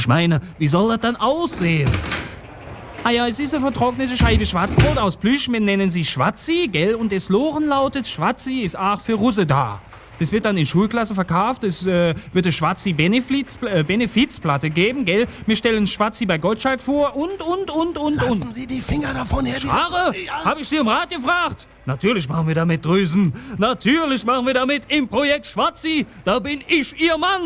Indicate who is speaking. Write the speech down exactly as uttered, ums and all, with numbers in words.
Speaker 1: Ich meine, wie soll das dann aussehen? Ah ja, es ist eine vertrocknete Scheibe Schwarzbrot aus Plüsch. Wir nennen sie Schwatzi, gell? Und das Loren lautet, Schwatzi ist auch für Russe da. Das wird dann in Schulklasse verkauft. Es äh, wird eine Schwatzi Benefiz, äh, Benefizplatte geben, gell? Wir stellen Schwatzi bei Gottschalk vor und, und, und, und,
Speaker 2: Lassen
Speaker 1: und.
Speaker 2: Sie die Finger davon her.
Speaker 1: Schare?
Speaker 2: Ja.
Speaker 1: Hab ich Sie im Rat gefragt? Natürlich machen wir damit Drüsen. Natürlich machen wir damit im Projekt Schwatzi. Da bin ich Ihr Mann.